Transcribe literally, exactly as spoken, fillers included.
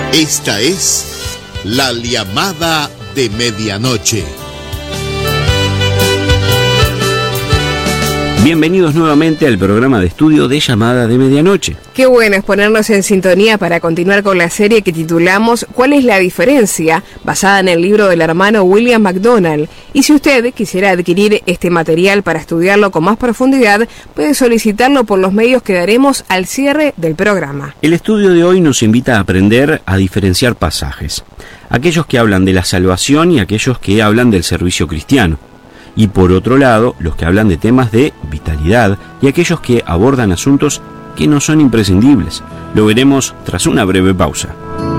Esta es la llamada de medianoche. Bienvenidos nuevamente al programa de estudio de Llamada de Medianoche. Qué bueno es ponernos en sintonía para continuar con la serie que titulamos ¿Cuál es la diferencia?, basada en el libro del hermano William MacDonald. Y si usted quisiera adquirir este material para estudiarlo con más profundidad, puede solicitarlo por los medios que daremos al cierre del programa. El estudio de hoy nos invita a aprender a diferenciar pasajes, aquellos que hablan de la salvación y aquellos que hablan del servicio cristiano. Y por otro lado, los que hablan de temas de vitalidad y aquellos que abordan asuntos que no son imprescindibles. Lo veremos tras una breve pausa.